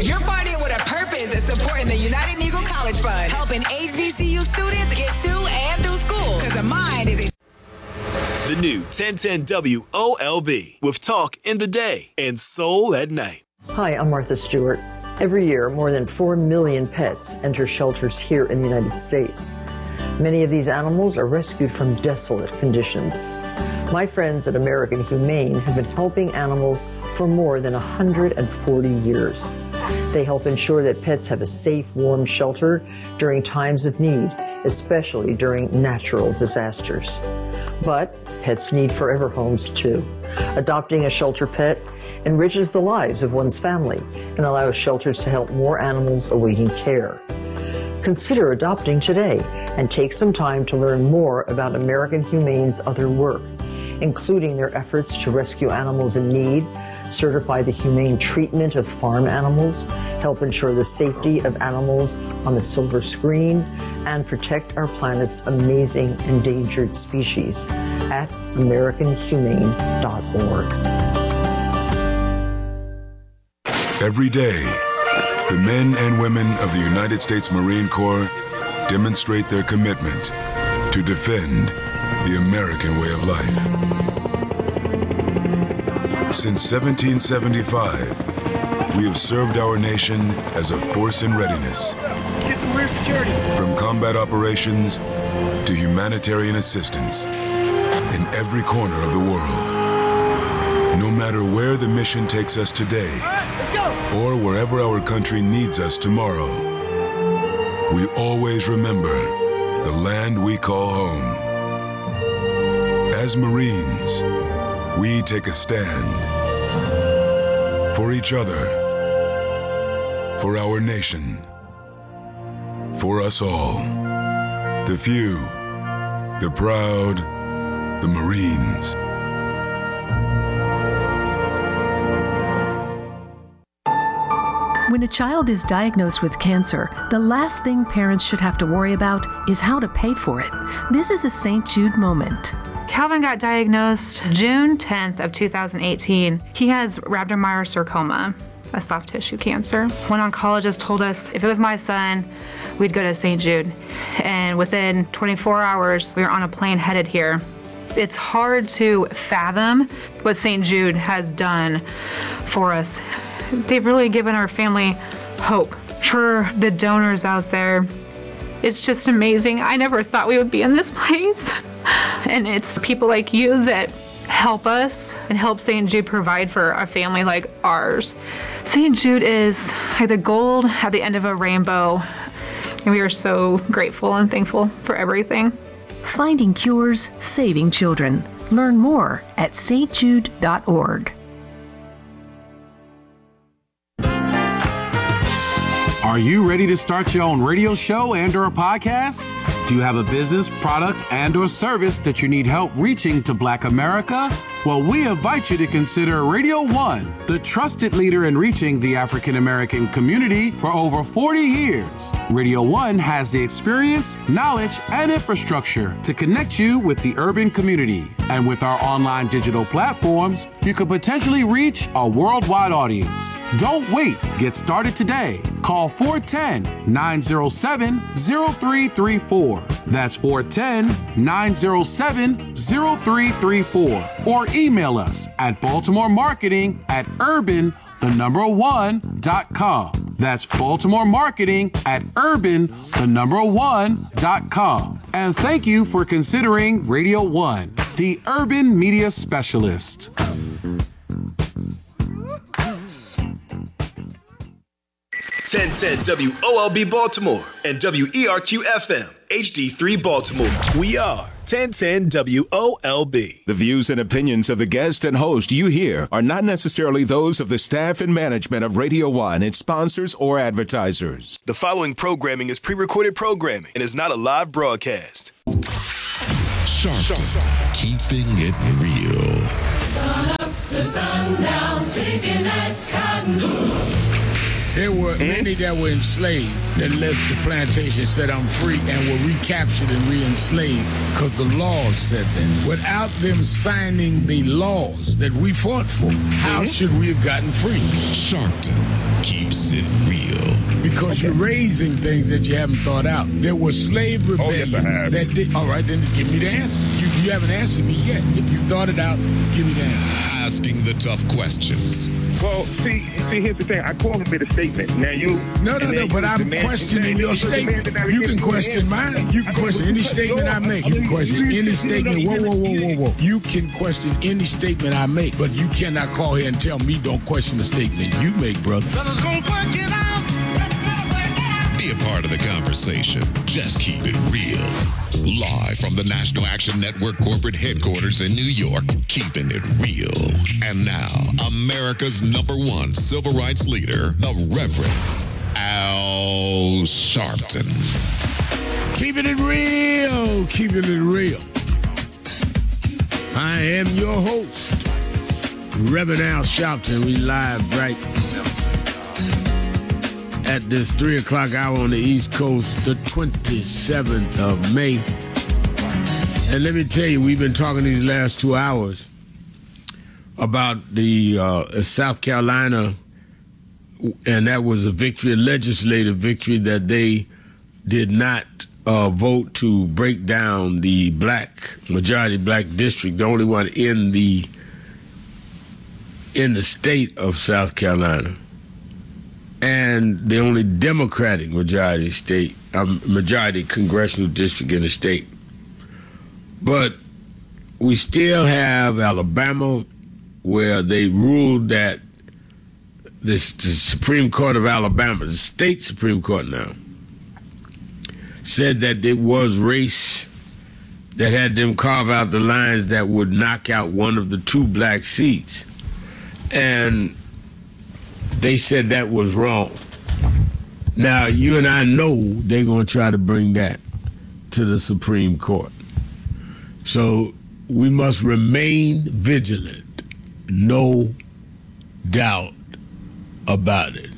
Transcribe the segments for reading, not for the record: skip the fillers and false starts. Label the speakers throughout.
Speaker 1: You're partying with a purpose and supporting the United Negro College Fund, helping HBCU students get to and through school. Because a mind is a...
Speaker 2: The new 1010 WOLB with talk in the day and soul at night.
Speaker 3: Hi, I'm Martha Stewart. Every year, more than 4 million pets enter shelters here in the United States. Many of these animals are rescued from desolate conditions. My friends at American Humane have been helping animals for more than 140 years. They help ensure that pets have a safe, warm shelter during times of need, especially during natural disasters. But pets need forever homes too. Adopting a shelter pet enriches the lives of one's family and allows shelters to help more animals awaiting care. Consider adopting today and take some time to learn more about American Humane's other work, including their efforts to rescue animals in need, certify the humane treatment of farm animals, help ensure the safety of animals on the silver screen, and protect our planet's amazing endangered species at AmericanHumane.org.
Speaker 4: Every day, the men and women of the United States Marine Corps demonstrate their commitment to defend the American way of life. Since 1775, we have served our nation as a force in readiness.
Speaker 5: Get some rear security.
Speaker 4: From combat operations to humanitarian assistance in every corner of the world. No matter where the mission takes us today, or wherever our country needs us tomorrow, we always remember the land we call home. As Marines, we take a stand for each other, for our nation, for us all. The few, the proud, the Marines.
Speaker 6: When a child is diagnosed with cancer, the last thing parents should have to worry about is how to pay for it. This is a St. Jude moment.
Speaker 7: Calvin got diagnosed June 10th of 2018. He has rhabdomyosarcoma, a soft tissue cancer. One oncologist told us if it was my son, we'd go to St. Jude. And within 24 hours, we were on a plane headed here. It's hard to fathom what St. Jude has done for us. They've really given our family hope. For the donors out there, it's just amazing. I never thought we would be in this place. And it's people like you that help us and help St. Jude provide for a family like ours. St. Jude is like the gold at the end of a rainbow. And we are so grateful and thankful for everything.
Speaker 6: Finding cures, saving children. Learn more at stjude.org.
Speaker 8: Are you ready to start your own radio show and/or a podcast? Do you have a business, product, and/or service that you need help reaching to Black America? Well, we invite you to consider Radio One, the trusted leader in reaching the African American community for over 40 years. Radio One has the experience, knowledge, and infrastructure to connect you with the urban community. And with our online digital platforms, you could potentially reach a worldwide audience. Don't wait. Get started today. Call 410-907-0334. That's 410-907-0334. Or email us at baltimoremarketing@urban1.com. That's baltimoremarketing@urban1.com. And thank you for considering Radio One, the urban media specialist.
Speaker 2: 1010 WOLB Baltimore and WERQ FM HD3 Baltimore. We are 1010 WOLB.
Speaker 9: The views and opinions of the guest and host you hear are not necessarily those of the staff and management of Radio One, its sponsors, or advertisers.
Speaker 2: The following programming is pre-recorded programming and is not a live broadcast.
Speaker 10: Sharpton, keeping it real.
Speaker 11: Sun up, the sun down, taking that cotton.
Speaker 5: There were many that were enslaved that left the plantation, said I'm free, and were recaptured and re-enslaved because the laws said that. Without them signing the laws that we fought for, how should we have gotten free?
Speaker 10: Sharpton keeps it real.
Speaker 5: Because you're raising things that you haven't thought out. There were slave rebellions that did. All right, then give me the answer. You haven't answered me yet. If you thought it out, give me the answer.
Speaker 10: Asking the tough questions.
Speaker 11: Well, see, here's the thing. I call it a statement. Now you.
Speaker 5: No, but I'm questioning your statement. You can question mine. You can question any statement I make. You can question any statement. Whoa. You can question any statement I make, but you cannot call here and tell me don't question the statement you make, brother.
Speaker 10: Brothers gonna work it out. Be a part of the conversation. Just keep it real. Live from the National Action Network corporate headquarters in New York, keeping it real. And now, America's #1 civil rights leader, the Reverend Al Sharpton.
Speaker 5: Keeping it real. Keeping it real. I am your host, Reverend Al Sharpton. We live right at this 3 o'clock hour on the East Coast, the 27th of May. And let me tell you, we've been talking these last 2 hours about the South Carolina, and that was a victory, a legislative victory, that they did not vote to break down the majority black district, the only one in the state of South Carolina, and the only Democratic majority congressional district in the state. But we still have Alabama, where they ruled that the Supreme Court of Alabama, the state Supreme Court now, said that it was race that had them carve out the lines that would knock out one of the 2 black seats. And they said that was wrong. Now, you and I know they're going to try to bring that to the Supreme Court. So we must remain vigilant, no doubt about it.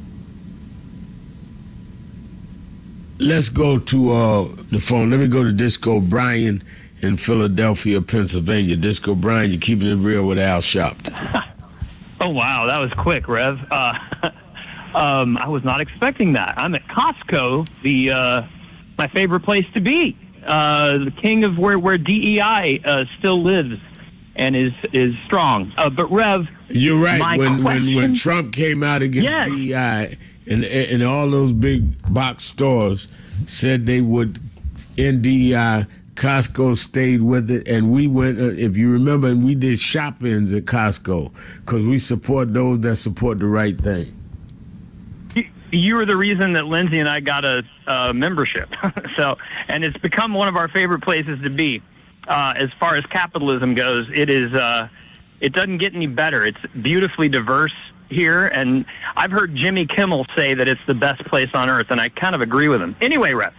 Speaker 5: Let's go to the phone. Let me go to Disco Brian in Philadelphia, Pennsylvania. Disco Brian, you're keeping it real with Al Sharpton.
Speaker 12: Oh, wow, that was quick, Rev. I was not expecting that. I'm at Costco, my favorite place to be, the king of where DEI still lives and is strong. But Rev,
Speaker 5: you're right. When Trump came out against DEI, and all those big box stores said they would end DEI, Costco stayed with it, and we went, if you remember, and we did shop-ins at Costco because we support those that support the right thing.
Speaker 12: You were the reason that Lindsay and I got a membership. And it's become one of our favorite places to be. As far as capitalism goes, it doesn't get any better. It's beautifully diverse here, and I've heard Jimmy Kimmel say that it's the best place on earth, and I kind of agree with him. Anyway, Rep,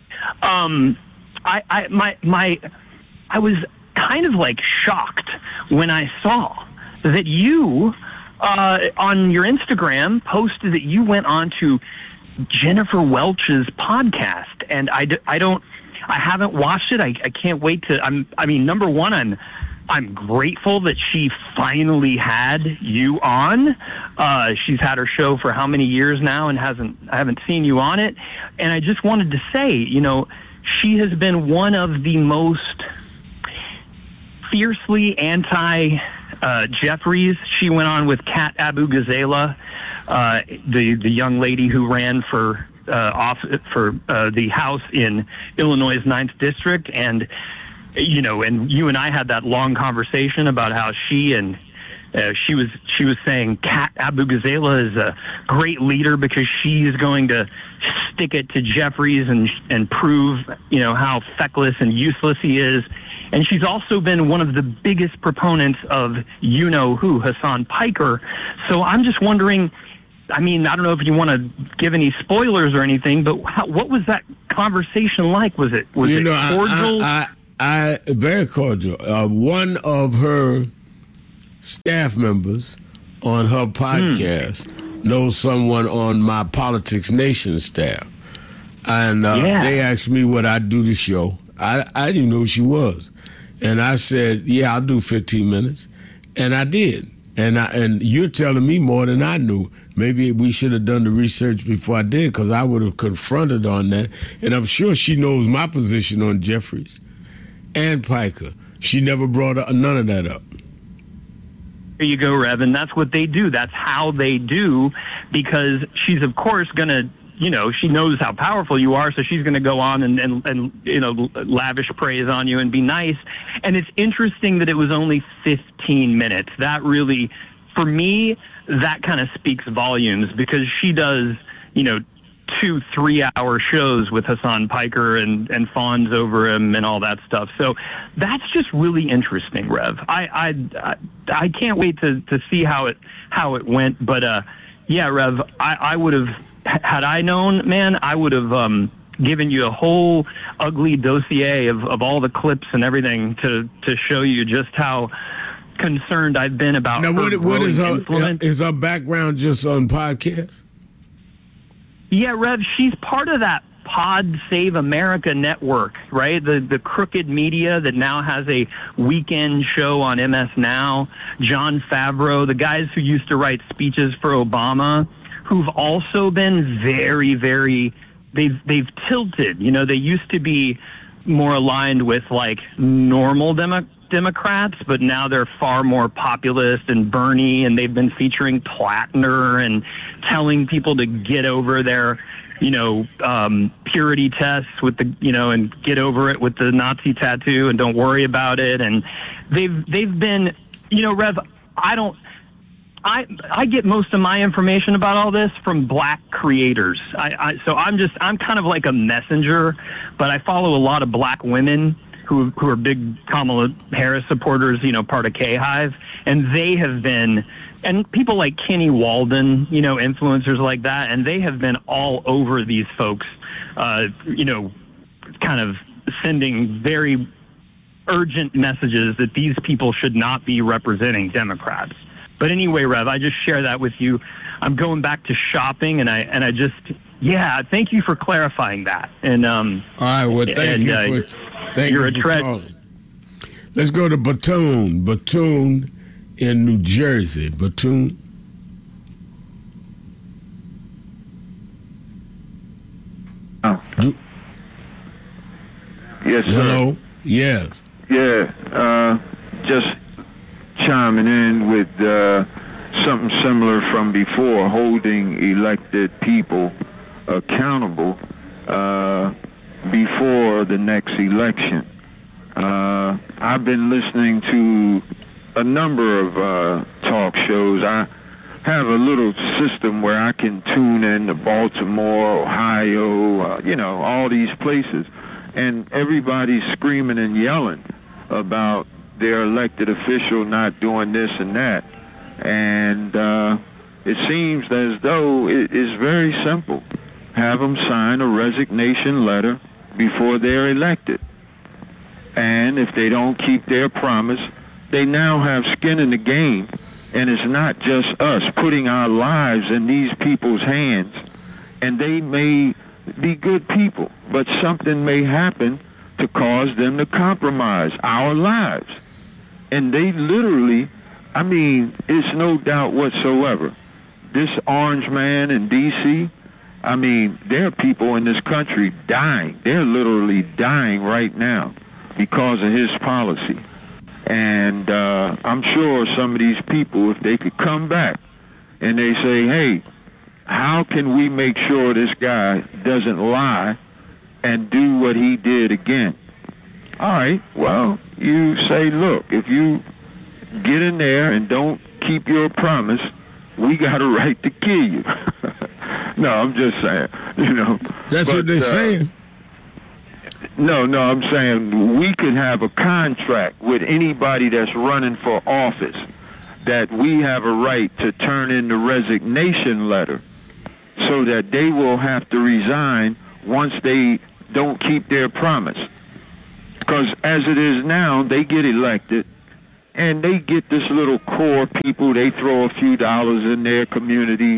Speaker 12: I was kind of like shocked when I saw that you on your Instagram posted that you went on to Jennifer Welch's podcast, and I haven't watched it. I can't wait to. Number one, I'm grateful that she finally had you on. She's had her show for how many years now and I haven't seen you on it. And I just wanted to say, she has been one of the most fiercely anti Jeffries. She went on with Kat Abu-Ghazaleh, the young lady who ran for the House in Illinois' 9th District, and you and I had that long conversation about how she was saying Kat Abu-Ghazaleh is a great leader because she's going to stick it to Jeffries and prove how feckless and useless he is. And she's also been one of the biggest proponents of who, Hassan Piker. So I'm just wondering, I don't know if you want to give any spoilers or anything, but what was that conversation like? Was it cordial?
Speaker 5: Very cordial. One of her staff members on her podcast knows someone on my Politics Nation staff. And they asked me would I do the show. I didn't know who she was. And I said, yeah, I'll do 15 minutes. And I did. And you're telling me more than I knew. Maybe we should have done the research before I did, because I would have confronted on that. And I'm sure she knows my position on Jeffries and Piker. She never brought none of that up.
Speaker 12: There you go, Rev, and that's what they do. That's how they do, because she's, of course, going to, she knows how powerful you are, so she's going to go on and lavish praise on you and be nice. And it's interesting that it was only 15 minutes. That really, for me, that kind of speaks volumes, because she does, 2-3 hour shows with Hassan Piker and fawns over him and all that stuff. So that's just really interesting, Rev. I can't wait to see how it went. But yeah, Rev, I would have, had I known, man, I would have given you a whole ugly dossier of all the clips and everything to show you just how concerned I've been about
Speaker 5: now,
Speaker 12: her
Speaker 5: what is her
Speaker 12: influence.
Speaker 5: Is her background just on podcasts?
Speaker 12: Yeah, Rev, she's part of that Pod Save America network, right? The crooked media that now has a weekend show on MS Now. Jon Favreau, the guys who used to write speeches for Obama, who've also been very, very, they've tilted. They used to be more aligned with like normal Democrats, but now they're far more populist and Bernie, and they've been featuring Platner and telling people to get over their, purity tests with the, and get over it with the Nazi tattoo and don't worry about it. And they've been, Rev, I get most of my information about all this from black creators. So I'm kind of like a messenger, but I follow a lot of black women who are big Kamala Harris supporters, part of K-Hive, and they have been, and people like Kenny Walden, influencers like that, and they have been all over these folks, kind of sending very urgent messages that these people should not be representing Democrats. But anyway, Rev, I just share that with you. I'm going back to shopping, and I just, yeah, thank you for clarifying that. And
Speaker 5: all right, well, thank you for calling. Let's go to Bethune in New Jersey. Bethune.
Speaker 13: Yes, sir.
Speaker 5: Hello. Yes.
Speaker 13: Yeah. Just chiming in with something similar from before, holding elected people accountable before the next election. I've been listening to a number of talk shows. I have a little system where I can tune in to Baltimore, Ohio, all these places, and everybody's screaming and yelling about their elected official not doing this and that. And it seems as though it is very simple. Have them sign a resignation letter before they're elected. And if they don't keep their promise, they now have skin in the game. And it's not just us putting our lives in these people's hands. And they may be good people, but something may happen to cause them to compromise our lives. And they literally, it's no doubt whatsoever. This orange man in D.C., there are people in this country dying. They're literally dying right now because of his policy. And I'm sure some of these people, if they could come back and they say, hey, how can we make sure this guy doesn't lie and do what he did again? All right, well, you say, look, if you get in there and don't keep your promise, we got a right to kill you. No, I'm just saying,
Speaker 5: That's what they're saying.
Speaker 13: No, I'm saying we could have a contract with anybody that's running for office that we have a right to turn in the resignation letter so that they will have to resign once they don't keep their promise. Because as it is now, they get elected, and they get this little core people. They throw a few dollars in their community.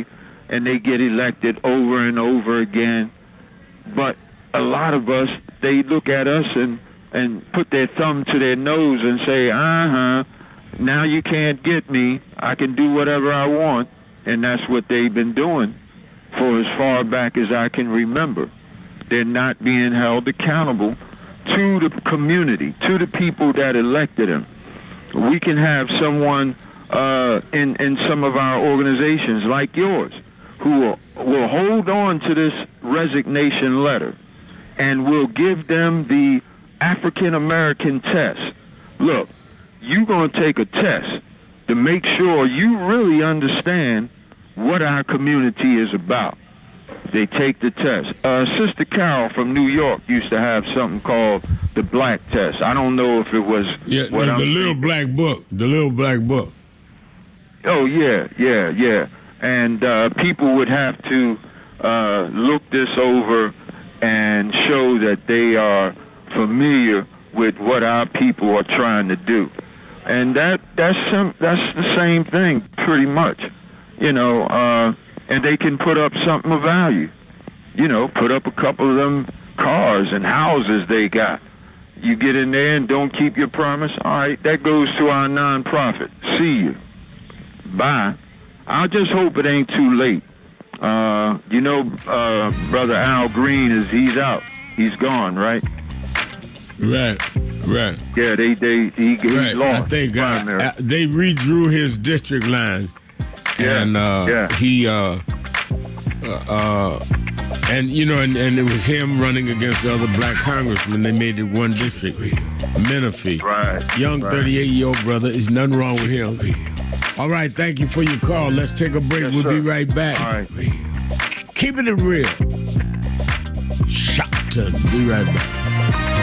Speaker 13: and they get elected over and over again. But a lot of us, they look at us and put their thumb to their nose and say, now you can't get me. I can do whatever I want. And that's what they've been doing for as far back as I can remember. They're not being held accountable to the community, to the people that elected them. We can have someone in some of our organizations like yours who will hold on to this resignation letter and will give them the African American test. Look, you're going to take a test to make sure you really understand what our community is about. They take the test. Sister Carol from New York used to have something called the black test. I don't know if it was
Speaker 5: the little black book. The little black book.
Speaker 13: Oh, yeah. And people would have to look this over and show that they are familiar with what our people are trying to do. And that's the same thing, pretty much. And they can put up something of value. Put up a couple of them cars and houses they got. You get in there and don't keep your promise. All right, that goes to our nonprofit. See you. Bye. I just hope it ain't too late. Brother Al Green he's out. He's gone, right?
Speaker 5: Right.
Speaker 13: Yeah, he lost.
Speaker 5: I think they redrew his district line.
Speaker 13: Yeah.
Speaker 5: And he and it was him running against the other black congressman. They made it one district. Menifee.
Speaker 13: Right.
Speaker 5: Young 38-year-old brother. There's nothing wrong with him. All right, thank you for your call. Let's take a break. We'll be right back.
Speaker 13: All right.
Speaker 5: Keeping it real. Shopton. Be right back.